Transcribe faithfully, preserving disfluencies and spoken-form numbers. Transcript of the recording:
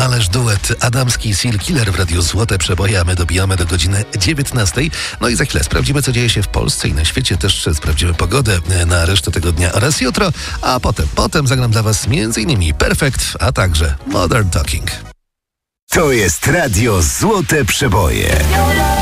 Ależ duet Adamski Seal Killer w Radiu Złote Przeboje, a my dobijamy do godziny dziewiętnastej. No i za chwilę sprawdzimy, co dzieje się w Polsce i na świecie. Też sprawdzimy pogodę na resztę tego dnia oraz jutro, a potem, potem zagram dla Was między innymi Perfect, a także Modern Talking. To jest Radio Złote Przeboje.